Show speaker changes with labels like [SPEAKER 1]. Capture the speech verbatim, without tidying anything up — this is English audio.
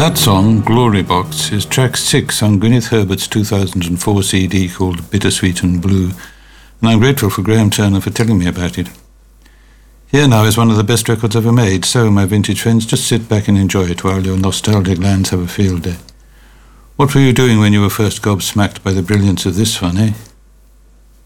[SPEAKER 1] That song, Glory Box, is track six on Gwyneth Herbert's two thousand four C D called Bittersweet and Blue, and I'm grateful for Graham Turner for telling me about it. Here now is one of the best records ever made, so, my vintage friends, just sit back and enjoy it while your nostalgic lands have a field day. What were you doing when you were first gobsmacked by the brilliance of this one, eh?